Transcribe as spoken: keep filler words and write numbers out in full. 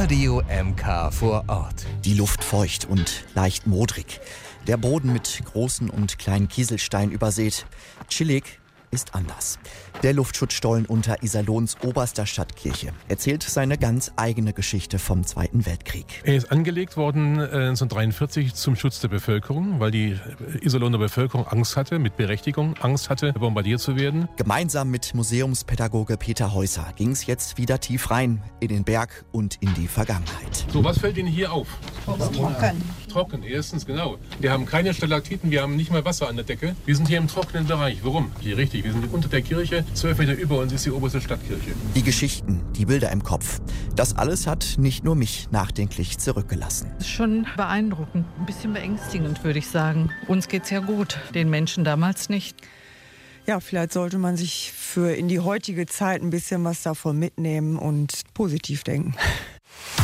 Radio M K vor Ort. Die Luft feucht und leicht modrig. Der Boden mit großen und kleinen Kieselsteinen übersät. Chillig ist anders. Der Luftschutzstollen unter Iserlohns oberster Stadtkirche erzählt seine ganz eigene Geschichte vom Zweiten Weltkrieg. Er ist angelegt worden äh, neunzehnhundertdreiundvierzig zum Schutz der Bevölkerung, weil die Iserlohner Bevölkerung Angst hatte, mit Berechtigung Angst hatte, bombardiert zu werden. Gemeinsam mit Museumspädagoge Peter Häuser ging es jetzt wieder tief rein in den Berg und in die Vergangenheit. So, was fällt Ihnen hier auf? Trocken. Trocken, erstens, genau. Wir haben keine Stalaktiten, wir haben nicht mal Wasser an der Decke. Wir sind hier im trockenen Bereich. Warum? Hier richtig, wir sind unter der Kirche. Zwölf Meter über uns ist die oberste Stadtkirche. Die Geschichten, die Bilder im Kopf. Das alles hat nicht nur mich nachdenklich zurückgelassen. Das ist schon beeindruckend, ein bisschen beängstigend, würde ich sagen. Uns geht's ja gut, den Menschen damals nicht. Ja, vielleicht sollte man sich für in die heutige Zeit ein bisschen was davon mitnehmen und positiv denken.